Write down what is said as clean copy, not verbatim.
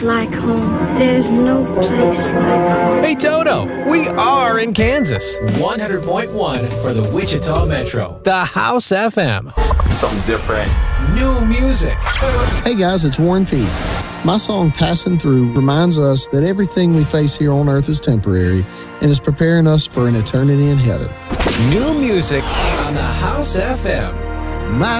like home. There's no place like home. Hey Toto, we are in Kansas. 100.1 for the Wichita Metro. The House FM. Something different. New music. Hey guys, it's Warren P. My song Passing Through reminds us that everything we face here on earth is temporary and is preparing us for an eternity in heaven. New music on the House FM. My